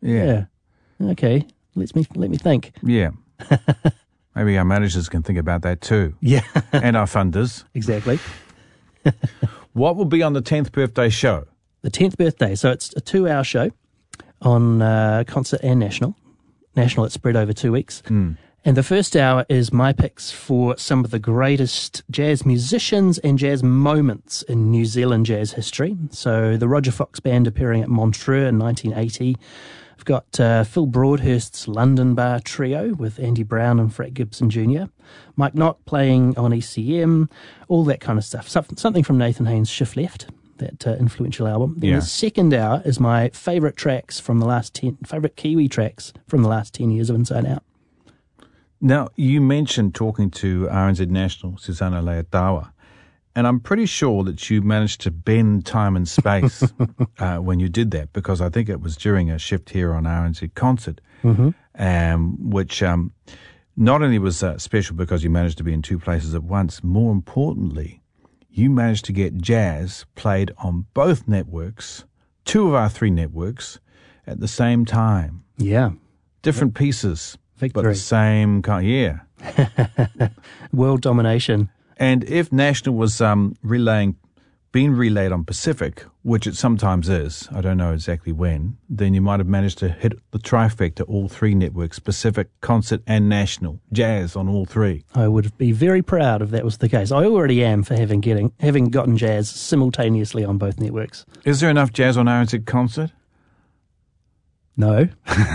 Yeah. Okay. Let me think. Yeah. Maybe our managers can think about that too. Yeah. And our funders. Exactly. What will be on the 10th birthday show? The 10th birthday. So it's a 2-hour show on concert and national. National, it's spread over 2 weeks. And the first hour is my picks for some of the greatest jazz musicians and jazz moments in New Zealand jazz history. So the Roger Fox Band appearing at Montreux in 1980. I've got Phil Broadhurst's London Bar Trio with Andy Brown and Frank Gibson Jr. Mike Knott playing on ECM, all that kind of stuff. Something from Nathan Haynes' Shift Left, that influential album. Then the second hour is my favourite Kiwi tracks from the last 10 years of Inside Out. Now, you mentioned talking to RNZ National, Susanna Leotawa, and I'm pretty sure that you managed to bend time and space when you did that, because I think it was during a shift here on RNZ Concert, which not only was special because you managed to be in 2 places at once, more importantly, you managed to get jazz played on both networks, 2 of our 3 networks, at the same time. Yeah. Different pieces, Victory. but the same kind. Yeah. World domination. And if National was being relayed on Pacific, which it sometimes is, I don't know exactly when, then you might have managed to hit the trifecta, all 3 networks, Pacific, Concert and National, jazz on all 3. I would be very proud if that was the case. I already am for having gotten jazz simultaneously on both networks. Is there enough jazz on RNZ Concert? No.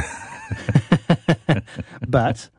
But,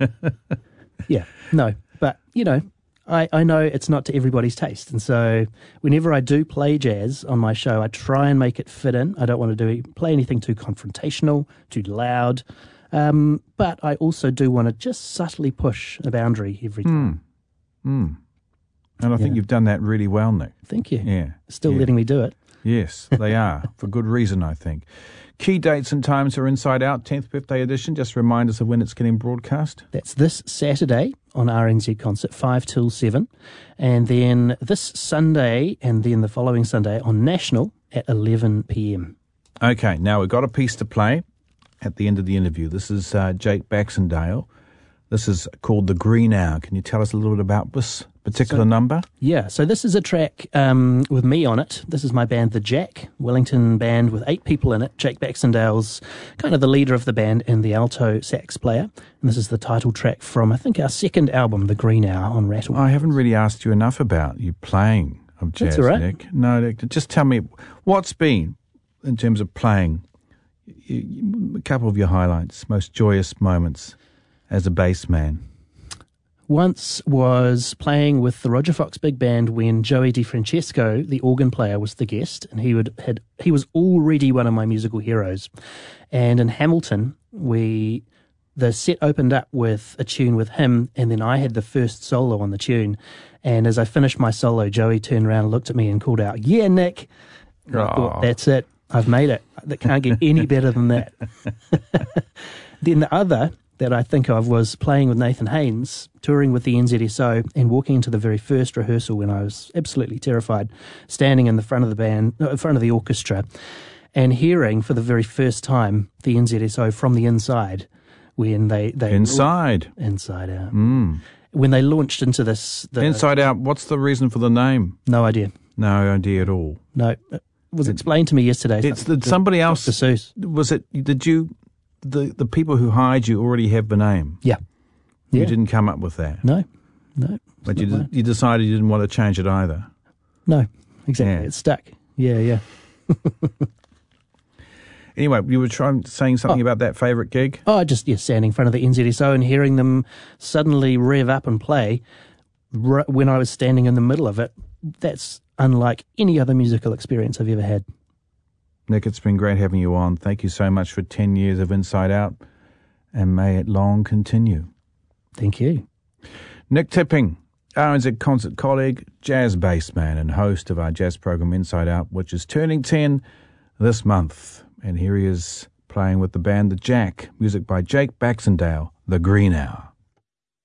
yeah, no. But, you know, I know it's not to everybody's taste. And so whenever I do play jazz on my show, I try and make it fit in. I don't want to play anything too confrontational, too loud. But I also do want to just subtly push a boundary every time. And I think you've done that really well, Nick. Thank you. Yeah. Still letting me do it. Yes, they are, for good reason, I think. Key dates and times are Inside Out, 10th birthday edition. Just remind us of when it's getting broadcast. That's this Saturday on RNZ Concert, 5 till 7. And then this Sunday and then the following Sunday on National at 11 p.m. Okay, now we've got a piece to play at the end of the interview. This is Jake Baxendale. This is called The Green Hour. Can you tell us a little bit about this particular number? Yeah, so this is a track with me on it. This is my band, The Jack, Wellington band with 8 people in it. Jake Baxendale's kind of the leader of the band and the alto sax player. And this is the title track from, I think, our second album, The Green Hour, on Rattle. I haven't really asked you enough about you playing of jazz, That's all right. Nick. No, Nick, just tell me, what's been, in terms of playing, a couple of your highlights, most joyous moments as a bass man? Once was playing with the Roger Fox Big Band when Joey DiFrancesco, the organ player, was the guest, and he was already one of my musical heroes. And in Hamilton, the set opened up with a tune with him, and then I had the first solo on the tune. And as I finished my solo, Joey turned around and looked at me and called out, "Yeah, Nick!" And I thought, that's it. I've made it. That can't get any better than that. Then the other that I think of was playing with Nathan Haynes, touring with the NZSO, and walking into the very first rehearsal when I was absolutely terrified, standing in the front of the band, in front of the orchestra, and hearing for the very first time the NZSO from the inside when they Inside Out. When they launched into this Inside Out. What's the reason for the name? No idea. No idea at all. No, it was explained to me yesterday. It's somebody else. Dr. Seuss. Was it? Did you? The people who hired you already have the name. Yeah. You didn't come up with that. No. But you decided you didn't want to change it either. No, exactly. Yeah. It's stuck. Yeah. Anyway, you were saying something about that favourite gig? Oh, just standing in front of the NZSO and hearing them suddenly rev up and play when I was standing in the middle of it. That's unlike any other musical experience I've ever had. Nick, it's been great having you on. Thank you so much for 10 years of Inside Out, and may it long continue. Thank you. Nick Tipping, RNZ Concert colleague, jazz bass man and host of our jazz program Inside Out, which is turning 10 this month. And here he is playing with the band The Jack, music by Jake Baxendale, The Green Hour.